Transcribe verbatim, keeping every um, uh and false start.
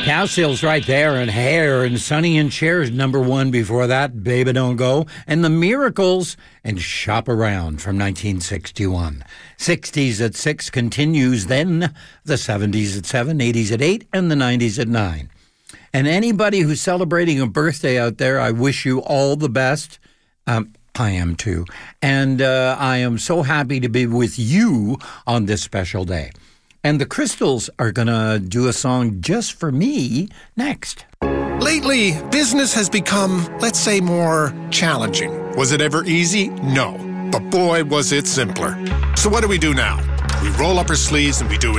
Cowsills right there, and Hair, and Sonny and Cher's number one before that, Baby Don't Go, and The Miracles, and Shop Around from nineteen sixty-one. sixties at six continues, then the seventies at seven, eighties at eight, and the nineties at nine. And anybody who's celebrating a birthday out there, I wish you all the best. Um, I am too. And uh, I am so happy to be with you on this special day. And the Crystals are going to do a song just for me next. Lately, business has become, let's say, more challenging. Was it ever easy? No. But boy, was it simpler. So what do we do now? We roll up our sleeves and we do it